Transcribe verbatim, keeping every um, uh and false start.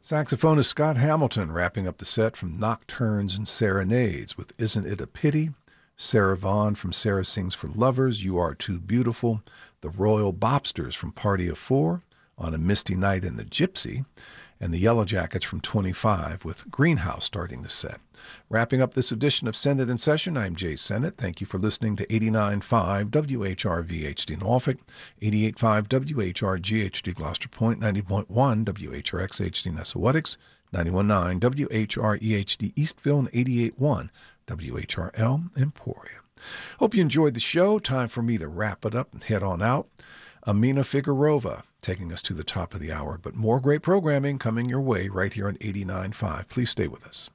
Saxophonist Scott Hamilton wrapping up the set from Nocturnes and Serenades with Isn't It a Pity? Sarah Vaughan from Sarah Sings for Lovers, You Are Too Beautiful. The Royal Bobsters from Party of Four, On a Misty Night in the Gypsy. And the Yellow Jackets from twenty-five with Greenhouse starting the set. Wrapping up this edition of Send It in Session, I'm Jay Sennett. Thank you for listening to eighty-nine point five W H R V H D Norfolk, eighty-eight point five W H R G H D Gloucester Point, ninety point one W H R X H D Nessawatics, ninety-one point nine W H R E H D Eastville, and eighty-eight point one W H R L Emporia. Hope you enjoyed the show. Time for me to wrap it up and head on out. Amina Figueroa taking us to the top of the hour, but more great programming coming your way right here on eighty-nine point five. Please stay with us.